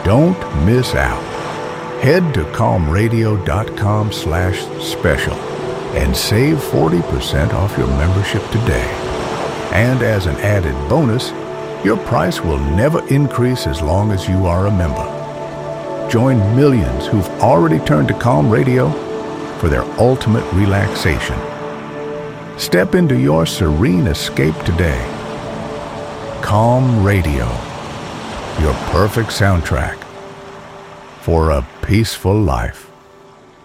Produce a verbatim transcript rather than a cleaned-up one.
Don't miss out. Head to calmradio.com slash special and save forty percent off your membership today. And as an added bonus, your price will never increase as long as you are a member. Join millions who've already turned to Calm Radio for their ultimate relaxation. Step into your serene escape today. Calm Radio, your perfect soundtrack for a peaceful life.